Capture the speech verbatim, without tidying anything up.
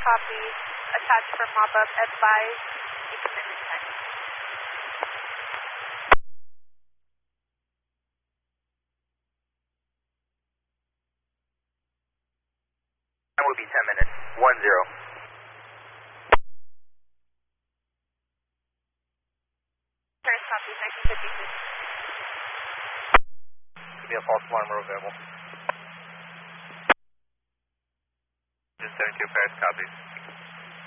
copy. Attach for mop-up. Advise. Decommitment time. That will be ten minutes. One zero. First copy. nineteen fifty-six. Could be a false alarm or available. Just seventy-two Paris copies.